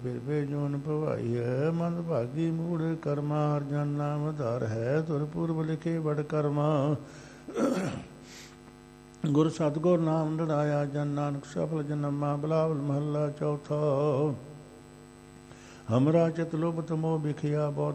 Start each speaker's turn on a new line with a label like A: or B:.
A: ਫਿਰ ਫੇ ਜੋਨ ਭਵਾਈ ਹੈ। ਮੰਦ ਭਾਗੀ ਮੂੜ ਕਰਮਾ ਹਰ ਜਨ ਨਾਮ ਧਾਰ ਹੈ। ਤੁਰ ਪੂਰਬ ਲਿਖੇ ਬੜ ਕਰਮਾ ਗੁਰ ਸਤਿਗੁਰ ਨਾਮ ਲੜਾਇਆ ਜਨ ਨਾਨਕ ਸਫਲ ਜਨਮਾ। ਬਿਲਾਵਲ ਮਹੱਲਾ ਚੌਥਾ। ਹਮਰਾ ਚਿਤ ਲੋਭ ਤਮੋ ਬਿਖਿਆ ਬਹੁਤ